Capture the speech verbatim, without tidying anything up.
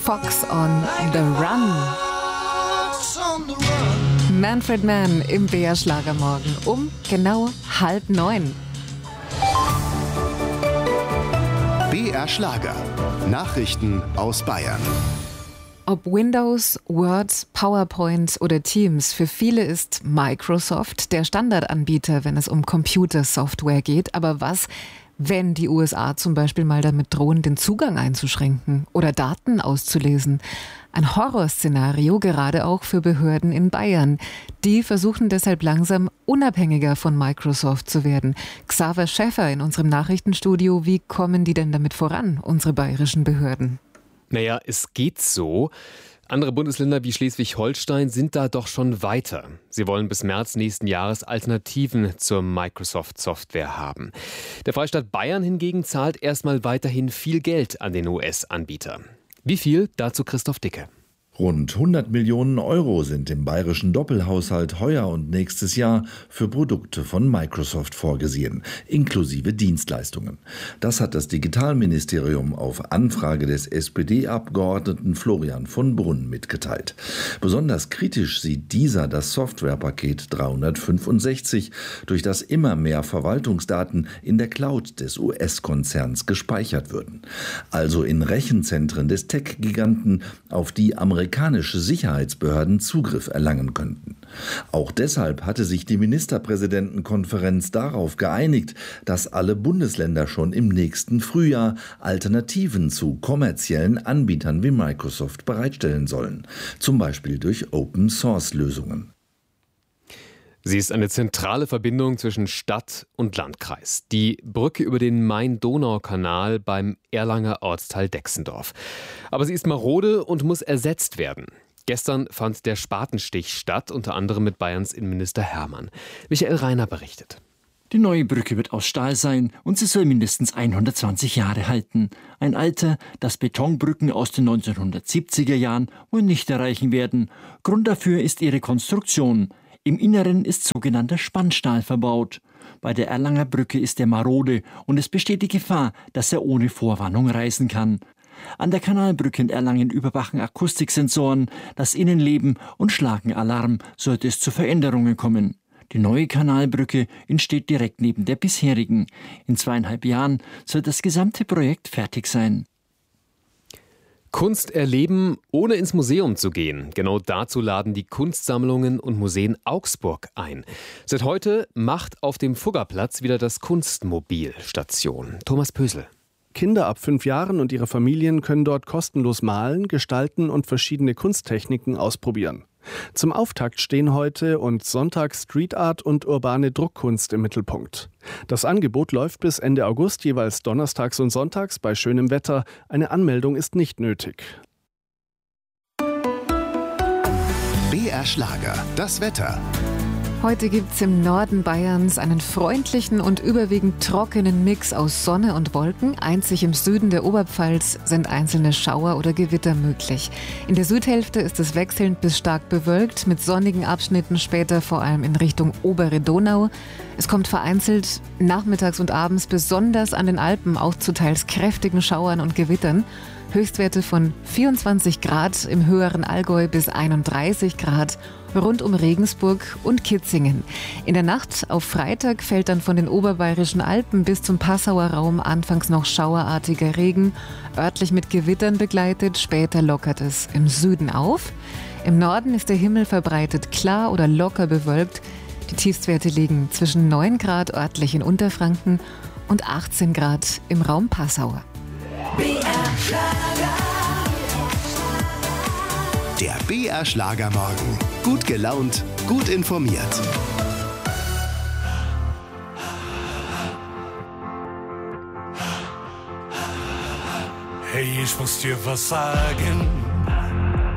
Fox on the Run. Manfred Mann im B R Schlagermorgen um genau halb neun. B R Schlager. Nachrichten aus Bayern. Ob Windows, Word, PowerPoint oder Teams, für viele ist Microsoft der Standardanbieter, wenn es um Computersoftware geht. Aber was, wenn die U S A zum Beispiel mal damit drohen, den Zugang einzuschränken oder Daten auszulesen? Ein Horrorszenario, gerade auch für Behörden in Bayern. Die versuchen deshalb langsam unabhängiger von Microsoft zu werden. Xaver Schäffer in unserem Nachrichtenstudio. Wie kommen die denn damit voran, unsere bayerischen Behörden? Naja, es geht so. Andere Bundesländer wie Schleswig-Holstein sind da doch schon weiter. Sie wollen bis März nächsten Jahres Alternativen zur Microsoft-Software haben. Der Freistaat Bayern hingegen zahlt erstmal weiterhin viel Geld an den U S-Anbieter. Wie viel? Dazu Christoph Dicke. Rund hundert Millionen Euro sind im bayerischen Doppelhaushalt heuer und nächstes Jahr für Produkte von Microsoft vorgesehen, inklusive Dienstleistungen. Das hat das Digitalministerium auf Anfrage des S P D-Abgeordneten Florian von Brunn mitgeteilt. Besonders kritisch sieht dieser das Softwarepaket dreihundertfünfundsechzig, durch das immer mehr Verwaltungsdaten in der Cloud des U S-Konzerns gespeichert würden. Also in Rechenzentren des Tech-Giganten, auf die amerikanische Amerikanische Sicherheitsbehörden Zugriff erlangen könnten. Auch deshalb hatte sich die Ministerpräsidentenkonferenz darauf geeinigt, dass alle Bundesländer schon im nächsten Frühjahr Alternativen zu kommerziellen Anbietern wie Microsoft bereitstellen sollen, zum Beispiel durch Open-Source-Lösungen. Sie ist eine zentrale Verbindung zwischen Stadt und Landkreis. Die Brücke über den Main-Donau-Kanal beim Erlanger Ortsteil Dexendorf. Aber sie ist marode und muss ersetzt werden. Gestern fand der Spatenstich statt, unter anderem mit Bayerns Innenminister Hermann. Michael Reiner berichtet. Die neue Brücke wird aus Stahl sein und sie soll mindestens hundertzwanzig Jahre halten. Ein Alter, das Betonbrücken aus den neunzehnhundertsiebziger Jahren wohl nicht erreichen werden. Grund dafür ist ihre Konstruktion. Im Inneren ist sogenannter Spannstahl verbaut. Bei der Erlanger Brücke ist er marode und es besteht die Gefahr, dass er ohne Vorwarnung reißen kann. An der Kanalbrücke in Erlangen überwachen Akustiksensoren das Innenleben und schlagen Alarm, sollte es zu Veränderungen kommen. Die neue Kanalbrücke entsteht direkt neben der bisherigen. In zweieinhalb Jahren soll das gesamte Projekt fertig sein. Kunst erleben, ohne ins Museum zu gehen. Genau dazu laden die Kunstsammlungen und Museen Augsburg ein. Seit heute macht auf dem Fuggerplatz wieder das Kunstmobil Station. Thomas Pösel. Kinder ab fünf Jahren und ihre Familien können dort kostenlos malen, gestalten und verschiedene Kunsttechniken ausprobieren. Zum Auftakt stehen heute und Sonntag Street Art und urbane Druckkunst im Mittelpunkt. Das Angebot läuft bis Ende August, jeweils donnerstags und sonntags bei schönem Wetter. Eine Anmeldung ist nicht nötig. B R Schlager, das Wetter. Heute gibt es im Norden Bayerns einen freundlichen und überwiegend trockenen Mix aus Sonne und Wolken. Einzig im Süden der Oberpfalz sind einzelne Schauer oder Gewitter möglich. In der Südhälfte ist es wechselnd bis stark bewölkt, mit sonnigen Abschnitten später vor allem in Richtung obere Donau. Es kommt vereinzelt nachmittags und abends besonders an den Alpen auch zu teils kräftigen Schauern und Gewittern. Höchstwerte von vierundzwanzig Grad im höheren Allgäu bis einunddreißig Grad rund um Regensburg und Kitzingen. In der Nacht auf Freitag fällt dann von den oberbayerischen Alpen bis zum Passauer Raum anfangs noch schauerartiger Regen, örtlich mit Gewittern begleitet, später lockert es im Süden auf. Im Norden ist der Himmel verbreitet klar oder locker bewölkt. Die Tiefstwerte liegen zwischen neun Grad örtlich in Unterfranken und achtzehn Grad im Raum Passau. B R Schlager. Der B R Schlagermorgen. Gut gelaunt, gut informiert. Hey, ich muss dir was sagen.